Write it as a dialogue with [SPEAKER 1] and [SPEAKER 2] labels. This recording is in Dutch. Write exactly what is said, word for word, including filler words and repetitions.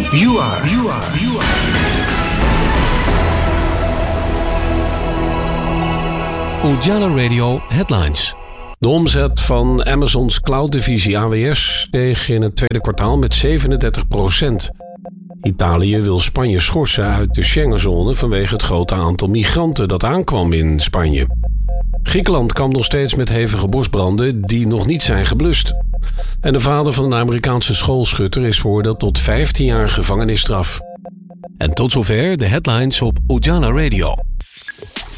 [SPEAKER 1] You are, you are, you are. Ujala Radio Headlines. De omzet van Amazons cloud-divisie A W S steeg in het tweede kwartaal met zevenendertig procent. Italië wil Spanje schorsen uit de Schengenzone vanwege het grote aantal migranten dat aankwam in Spanje. Griekenland kampt nog steeds met hevige bosbranden die nog niet zijn geblust. En de vader van een Amerikaanse schoolschutter is veroordeeld tot vijftien jaar gevangenisstraf. En tot zover de headlines op Ujala Radio.